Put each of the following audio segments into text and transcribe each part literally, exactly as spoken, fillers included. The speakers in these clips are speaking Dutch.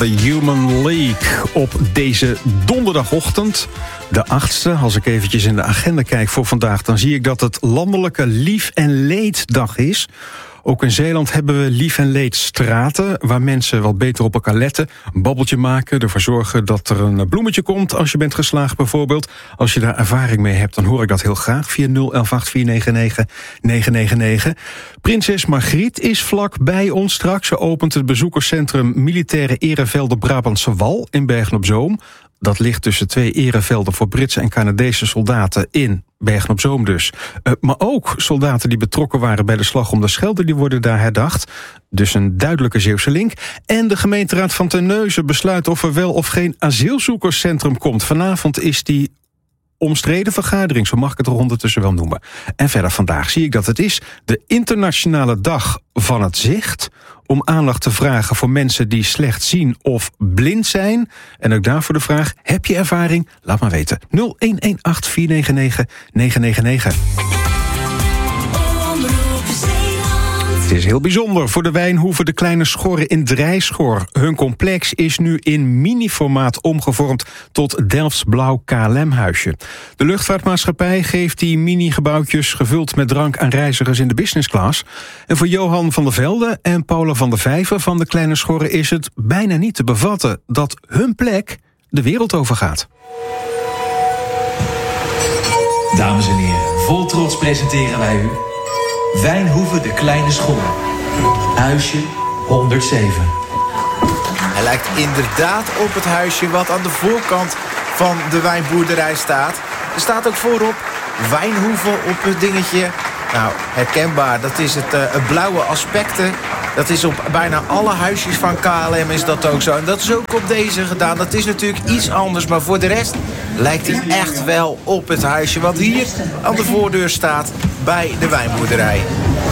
The Human League op deze donderdagochtend, de achtste. Als ik eventjes in de agenda kijk voor vandaag, dan zie ik dat het landelijke lief- en leeddag is. Ook in Zeeland hebben we lief- en leedstraten, waar mensen wat beter op elkaar letten, een babbeltje maken, ervoor zorgen dat er een bloemetje komt als je bent geslaagd bijvoorbeeld. Als je daar ervaring mee hebt, dan hoor ik dat heel graag via nul elf acht vier negen negen negen negen negen. Prinses Margriet is vlak bij ons straks. Ze opent het bezoekerscentrum Militaire Erevelden Brabantse Wal in Bergen op Zoom. Dat ligt tussen twee erevelden voor Britse en Canadese soldaten in Bergen op Zoom dus. Uh, maar ook soldaten die betrokken waren bij de slag om de Schelde, die worden daar herdacht. Dus een duidelijke Zeeuwse link. En de gemeenteraad van Terneuzen besluit of er wel of geen asielzoekerscentrum komt. Vanavond is die omstreden vergadering, zo mag ik het er ondertussen wel noemen. En verder vandaag zie ik dat het is de internationale dag van het zicht, om aandacht te vragen voor mensen die slecht zien of blind zijn. En ook daarvoor de vraag, heb je ervaring? Laat maar weten. nul een een acht vier negen negen negen negen negen. Het is heel bijzonder voor de wijnhoeve De Kleine Schorre in Drijschor. Hun complex is nu in mini-formaat omgevormd tot Delfts Blauw K L M-huisje. De luchtvaartmaatschappij geeft die mini-gebouwtjes gevuld met drank aan reizigers in de business class. En voor Johan van der Velde en Paula van der Vijver van De Kleine Schorre is het bijna niet te bevatten dat hun plek de wereld overgaat. Dames en heren, vol trots presenteren wij u Wijnhoeve De Kleine Schorre, huisje honderdzeven. Hij lijkt inderdaad op het huisje wat aan de voorkant van de wijnboerderij staat. Er staat ook voorop Wijnhoeve op het dingetje. Nou, herkenbaar, dat is het, uh, het blauwe aspecten. Dat is op bijna alle huisjes van K L M is dat ook zo. En dat is ook op deze gedaan. Dat is natuurlijk iets anders, maar voor de rest lijkt hij echt wel op het huisje wat hier aan de voordeur staat bij de wijnboerderij.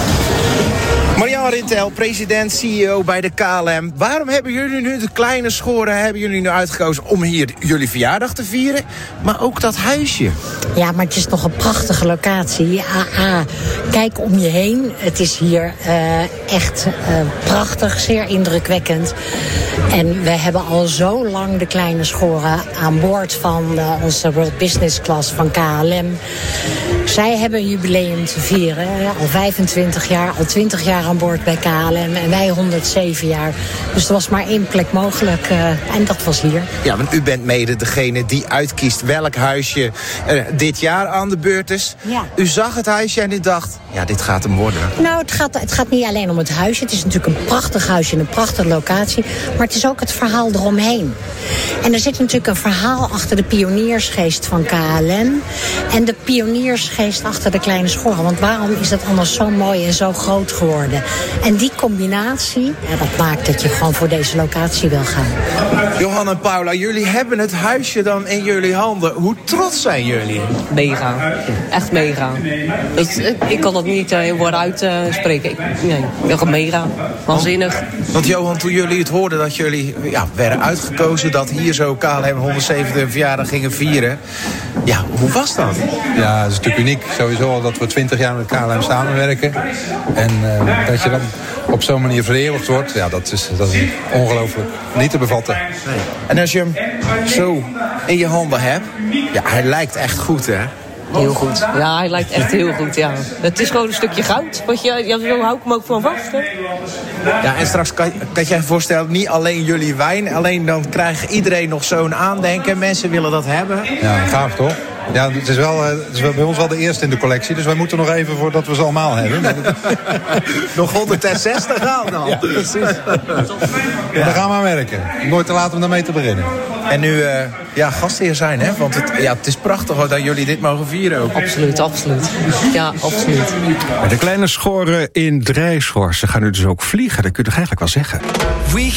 Marianne Rintel, president, C E O bij de K L M. Waarom hebben jullie nu De Kleine Schorre, hebben jullie nu uitgekozen om hier jullie verjaardag te vieren? Maar ook dat huisje. Ja, maar het is nog een prachtige locatie. A A, kijk om je heen. Het is hier uh, echt uh, prachtig, zeer indrukwekkend. En we hebben al zo lang De Kleine Schorre aan boord van uh, onze World Business Class van K L M. Zij hebben een jubileum te vieren. Al vijfentwintig jaar, al twintig jaar aan boord bij K L M. En wij honderdzeven jaar. Dus er was maar één plek mogelijk. Uh, en dat was hier. Ja, want u bent mede degene die uitkiest welk huisje uh, dit jaar aan de beurt is. Ja. U zag het huisje en u dacht, ja, dit gaat hem worden. Nou, het gaat, het gaat niet alleen om het huisje. Het is natuurlijk een prachtig huisje en een prachtige locatie. Maar het is ook het verhaal eromheen. En er zit natuurlijk een verhaal achter de pioniersgeest van K L M. En de pioniersgeest achter De Kleine Schorre. Want waarom is dat anders zo mooi en zo groot geworden? En die combinatie, ja, dat maakt dat je gewoon voor deze locatie wil gaan. Johan en Paula, jullie hebben het huisje dan in jullie handen. Hoe trots zijn jullie? Mega. Echt mega. Dat, ik kan dat niet in woorden uitspreken. Nee, ik ben gewoon mega. Waanzinnig. Want, want Johan, toen jullie het hoorden dat jullie ja, werden uitgekozen, dat hier zo K L M honderdzeventigste verjaardag gingen vieren. Ja, hoe was dat? Ja, het is natuurlijk uniek. Sowieso al dat we twintig jaar met K L M samenwerken. En uh, dat je dan op zo'n manier vereeuwigd wordt, ja, dat is, dat is ongelooflijk niet te bevatten. Nee. En als je hem zo in je handen hebt, ja, hij lijkt echt goed, hè? Heel goed. Ja, hij lijkt echt heel goed, ja. Het is gewoon een stukje goud. Want je, ja, zo hou ik hem ook van vast, hè. Ja, en straks kan, kan je je voorstellen, niet alleen jullie wijn, alleen dan krijgt iedereen nog zo'n aandenken. Mensen willen dat hebben. Ja, gaaf toch? Ja, het is, wel, het is wel bij ons wel de eerste in de collectie, dus wij moeten nog even voordat we ze allemaal hebben. Nog honderdzestig aan dan. Ja, precies. Ja. Dan gaan we aan werken. Nooit te laat om daarmee te beginnen. En nu uh, ja, gastheer zijn, hè? Want het, ja, het is prachtig hoor, dat jullie dit mogen vieren ook. Absoluut, absoluut. Ja, absoluut. De Kleine Schorre in Drijschor. Ze gaan nu dus ook vliegen, dat kun je toch eigenlijk wel zeggen.